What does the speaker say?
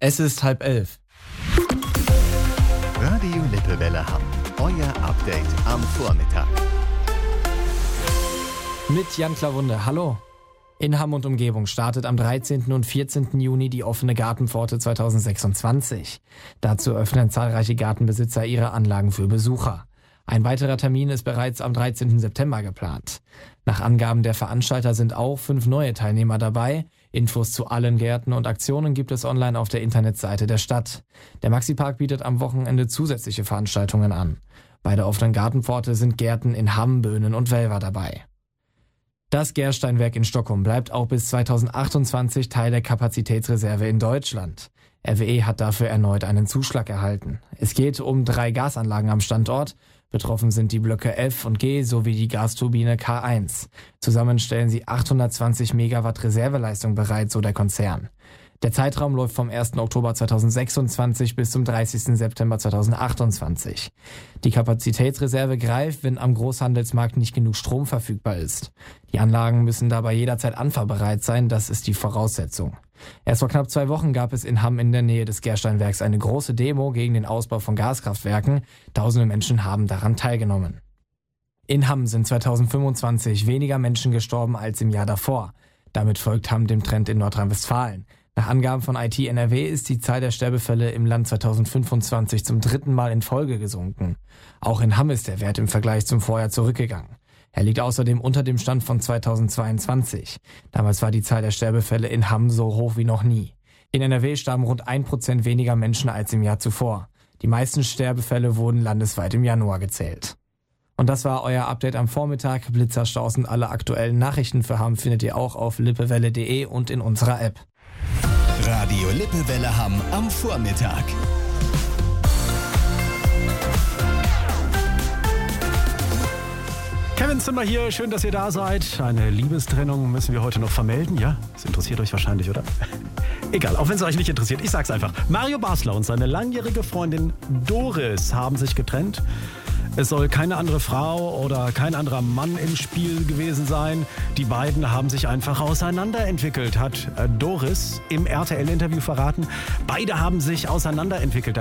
Es ist 10:30. Radio Lippewelle Hamm. Euer Update am Vormittag. Mit Jan Klawunde. Hallo. In Hamm und Umgebung startet am 13. und 14. Juni die offene Gartenpforte 2026. Dazu öffnen zahlreiche Gartenbesitzer ihre Anlagen für Besucher. Ein weiterer Termin ist bereits am 13. September geplant. Nach Angaben der Veranstalter sind auch 5 neue Teilnehmer dabei. Infos zu allen Gärten und Aktionen gibt es online auf der Internetseite der Stadt. Der Maxi-Park bietet am Wochenende zusätzliche Veranstaltungen an. Bei der offenen Gartenpforte sind Gärten in Hamm, Böhnen und Welver dabei. Das Gersteinwerk in Stockholm bleibt auch bis 2028 Teil der Kapazitätsreserve in Deutschland. RWE hat dafür erneut einen Zuschlag erhalten. Es geht um 3 Gasanlagen am Standort. Betroffen sind die Blöcke F und G sowie die Gasturbine K1. Zusammen stellen sie 820 Megawatt Reserveleistung bereit, so der Konzern. Der Zeitraum läuft vom 1. Oktober 2026 bis zum 30. September 2028. Die Kapazitätsreserve greift, wenn am Großhandelsmarkt nicht genug Strom verfügbar ist. Die Anlagen müssen dabei jederzeit anfahrbereit sein, das ist die Voraussetzung. Erst vor knapp 2 Wochen gab es in Hamm in der Nähe des Gersteinwerks eine große Demo gegen den Ausbau von Gaskraftwerken. Tausende Menschen haben daran teilgenommen. In Hamm sind 2025 weniger Menschen gestorben als im Jahr davor. Damit folgt Hamm dem Trend in Nordrhein-Westfalen. Nach Angaben von IT NRW ist die Zahl der Sterbefälle im Land 2025 zum 3. Mal in Folge gesunken. Auch in Hamm ist der Wert im Vergleich zum Vorjahr zurückgegangen. Er liegt außerdem unter dem Stand von 2022. Damals war die Zahl der Sterbefälle in Hamm so hoch wie noch nie. In NRW starben rund 1% weniger Menschen als im Jahr zuvor. Die meisten Sterbefälle wurden landesweit im Januar gezählt. Und das war euer Update am Vormittag. Blitzerstaus und alle aktuellen Nachrichten für Hamm findet ihr auch auf lippewelle.de und in unserer App. Radio Lippewelle Hamm am Vormittag. Kevin Zimmer hier, schön, dass ihr da seid. Eine Liebestrennung müssen wir heute noch vermelden, ja? Das interessiert euch wahrscheinlich, oder? Egal, auch wenn es euch nicht interessiert, ich sag's einfach. Mario Basler und seine langjährige Freundin Doris haben sich getrennt. Es soll keine andere Frau oder kein anderer Mann im Spiel gewesen sein. Die beiden haben sich einfach auseinanderentwickelt, hat Doris im RTL-Interview verraten. Beide haben sich auseinanderentwickelt.